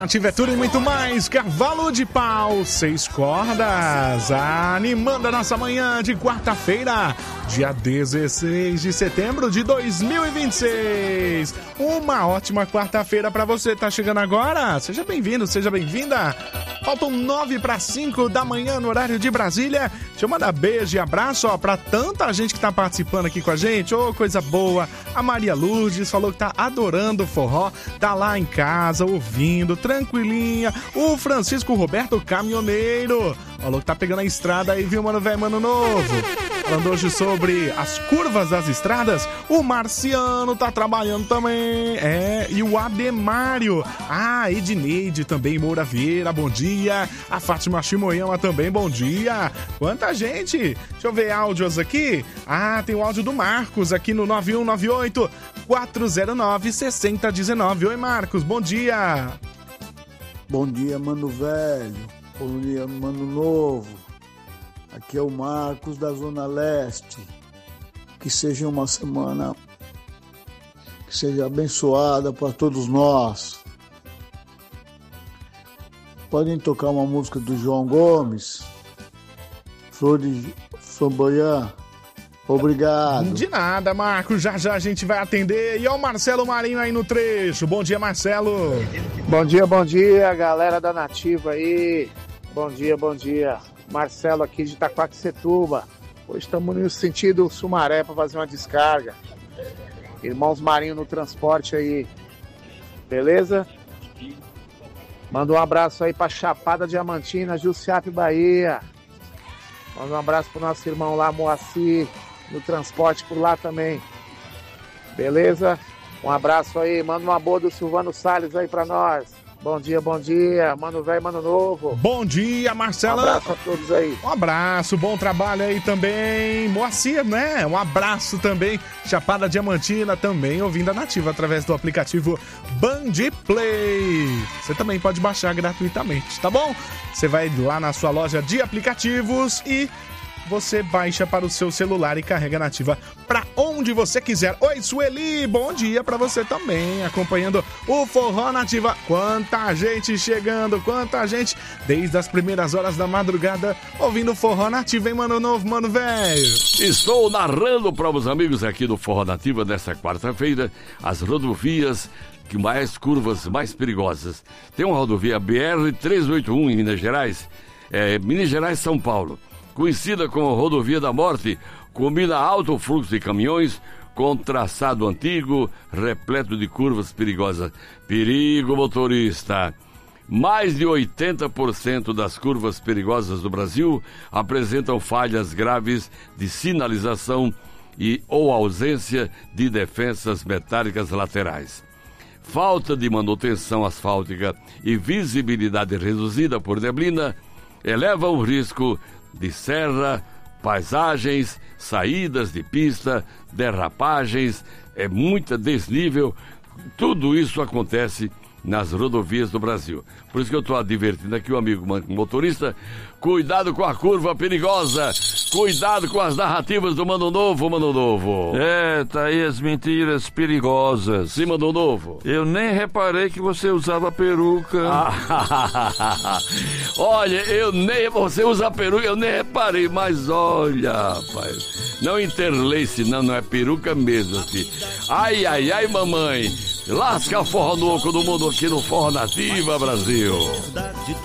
Tiver tudo e muito mais, Cavalo de Pau, 6 cordas, animando a nossa manhã de quarta-feira, dia 16 de setembro de 2026. Uma ótima quarta-feira pra você, tá chegando agora? Seja bem-vindo, seja bem-vinda. Faltam 9:05 da manhã no horário de Brasília. Deixa eu mandar beijo e abraço, pra tanta gente que tá participando aqui com a gente. Coisa boa. A Maria Lourdes falou que tá adorando o forró, tá lá em casa ouvindo, tranquilinha. O Francisco Roberto Caminhoneiro falou que tá pegando a estrada aí, viu, mano velho, mano novo. Falando hoje sobre as curvas das estradas. O Marciano tá trabalhando também. E o Ademário. A Edneide também, Moura Vieira, bom dia. A Fátima Shimoyama também, bom dia. Quanta gente. Deixa eu ver áudios aqui. Tem o áudio do Marcos aqui no 9198-409-6019. Oi, Marcos, bom dia. Bom dia, mano velho. Bom dia, mano novo. Aqui é o Marcos da Zona Leste. Que seja uma semana que seja abençoada para todos nós. Podem tocar uma música do João Gomes, Flor de Flamboyant. Obrigado. De nada, Marcos. Já já a gente vai atender. E ó, o Marcelo Marinho aí no trecho. Bom dia, Marcelo. Bom dia, galera da Nativa aí. Bom dia. Marcelo aqui de Itaquaquecetuba. Hoje estamos no sentido Sumaré para fazer uma descarga. Irmãos Marinho no transporte aí. Beleza? Manda um abraço aí para Chapada Diamantina, Jussiape, Bahia. Manda um abraço pro nosso irmão lá, Moacir, no transporte por lá também. Beleza? Um abraço aí. Manda uma boa do Silvano Salles aí para nós. Bom dia, mano velho, mano novo. Bom dia, Marcelo. Um abraço a todos aí. Um abraço, bom trabalho aí também. Moacir, né? Um abraço também. Chapada Diamantina também, ouvindo a Nativa através do aplicativo Band Play. Você também pode baixar gratuitamente, tá bom? Você vai lá na sua loja de aplicativos e você baixa para o seu celular e carrega a Nativa pra onde você quiser. Oi, Sueli, bom dia pra você também, acompanhando o Forró Nativa. Quanta gente chegando, quanta gente desde as primeiras horas da madrugada ouvindo o Forró Nativa, hein, mano novo, mano velho? Estou narrando para os amigos aqui do Forró Nativa nesta quarta-feira as rodovias que mais curvas, mais perigosas. Tem uma rodovia BR-381 em Minas Gerais, Minas Gerais, São Paulo. Conhecida como Rodovia da Morte, combina alto fluxo de caminhões com traçado antigo, repleto de curvas perigosas. Perigo, motorista! Mais de 80% das curvas perigosas do Brasil apresentam falhas graves de sinalização ou ausência de defensas metálicas laterais. Falta de manutenção asfáltica e visibilidade reduzida por neblina elevam o risco de serra, paisagens, saídas de pista, derrapagens, muita desnível. Tudo isso acontece nas rodovias do Brasil. Por isso que eu estou advertindo aqui o amigo motorista, cuidado com a curva perigosa, cuidado com as narrativas do Mano Novo, Mano Novo. Tá aí as mentiras perigosas. Sim, Mano Novo. Eu nem reparei que você usava peruca. Olha, você usa peruca, eu nem reparei, mas olha, rapaz, não interlace não é peruca mesmo, assim. Ai, mamãe, lasca forró no oco do mundo aqui no Forró Nativa, Brasil.